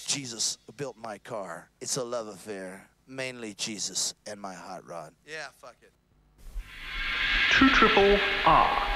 Jesus built my car. It's a love affair. Mainly Jesus and my hot rod. Yeah, fuck it. 2RRR.